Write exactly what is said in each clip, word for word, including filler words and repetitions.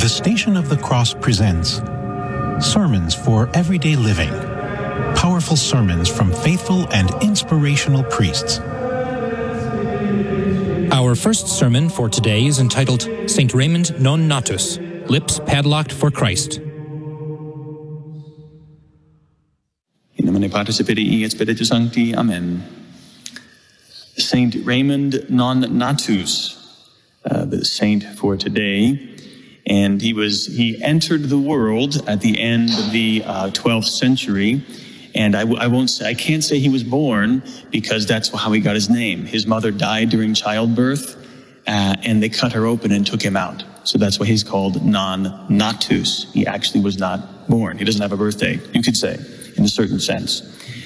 The Station of the Cross presents Sermons for Everyday Living. Powerful sermons from faithful and inspirational priests. Our first sermon for today is entitled Saint Raymond Non Natus, Lips Padlocked for Christ. In nomine Patris et Filii et Spiritus Sancti. Amen. Saint Raymond Non Natus, uh, the saint for today, and he was he entered the world at the end of the uh, twelfth century. And I, I won't say, I can't say he was born because that's how he got his name. His mother died during childbirth, uh, and they cut her open and took him out. So that's why he's called Non Natus. He actually was not born. He doesn't have a birthday, you could say, in a certain sense.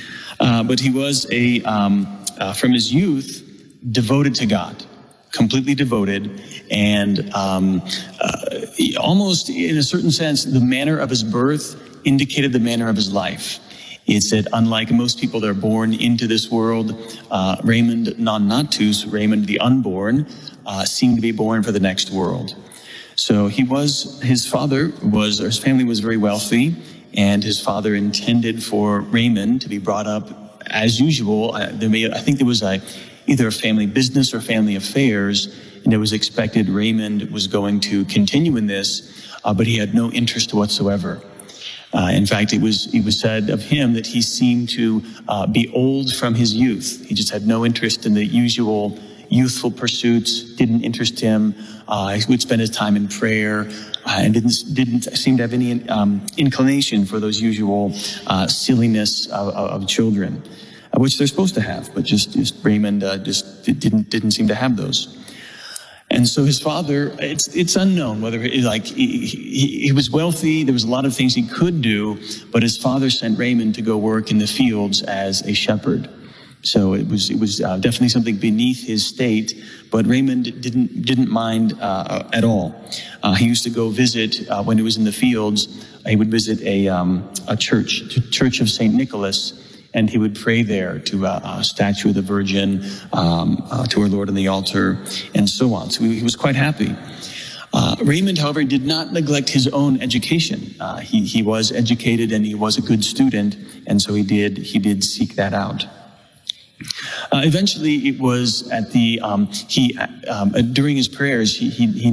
Uh, but he was a, um, uh, from his youth, devoted to God, completely devoted, and um, uh, almost in a certain sense, the manner of his birth indicated the manner of his life. It's that unlike most people that are born into this world, uh, Raymond Non Natus, Raymond the unborn, uh, seemed to be born for the next world. So he was, his father was, or his family was very wealthy, and his father intended for Raymond to be brought up as usual. Uh, there may, I think there was a, either a family business or family affairs, and it was expected Raymond was going to continue in this, uh, but he had no interest whatsoever. Uh, in fact, it was it was said of him that he seemed to uh, be old from his youth. He just had no interest in the usual youthful pursuits, didn't interest him. Uh, he would spend his time in prayer uh, and didn't didn't seem to have any um, inclination for those usual uh, silliness of, of children, uh, which they're supposed to have. But just, just Raymond uh, just didn't didn't seem to have those. And so his father, it's it's unknown whether he, like he, he, he was wealthy. There was a lot of things he could do, but his father sent Raymond to go work in the fields as a shepherd. So it was it was uh, definitely something beneath his state. But Raymond didn't didn't mind uh, at all. Uh, he used to go visit uh, when he was in the fields. He would visit a um, a church, Church of Saint Nicholas. And he would pray there to uh, a statue of the Virgin, um, uh, to our Lord on the altar, and so on. So he was quite happy. Uh, Raymond, however, did not neglect his own education. Uh, he, he was educated and he was a good student, and so he did he did seek that out. Uh, eventually, it was at the um, he um, during his prayers he he. he